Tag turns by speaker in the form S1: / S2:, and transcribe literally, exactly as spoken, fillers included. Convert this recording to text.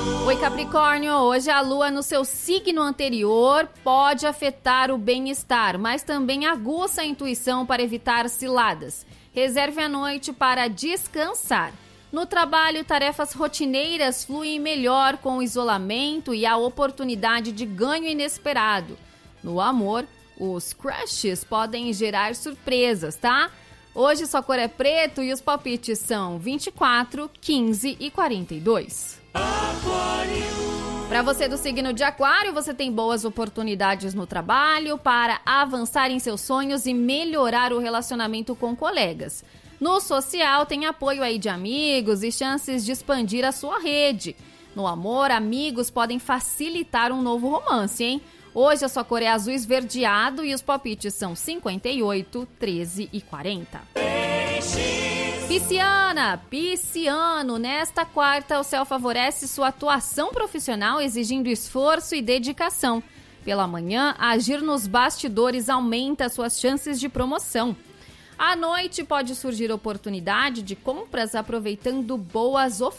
S1: Oi, Capricórnio, hoje a lua no seu signo anterior pode afetar o bem-estar, mas também aguça a intuição para evitar ciladas. Reserve a noite para descansar. No trabalho, tarefas rotineiras fluem melhor com o isolamento e a oportunidade de ganho inesperado. No amor, os crushes podem gerar surpresas, tá? Hoje sua cor é preto e os palpites são vinte e quatro, quinze e quarenta e dois. Para você do signo de Aquário, você tem boas oportunidades no trabalho para avançar em seus sonhos e melhorar o relacionamento com colegas. No social, tem apoio aí de amigos e chances de expandir a sua rede. No amor, amigos podem facilitar um novo romance, hein? Hoje a sua cor é azul esverdeado e os palpites são cinquenta e oito, treze e quarenta. Pisciana, pisciano, nesta quarta o céu favorece sua atuação profissional exigindo esforço e dedicação. Pela manhã, agir nos bastidores aumenta suas chances de promoção. À noite pode surgir oportunidade de compras aproveitando boas ofertas.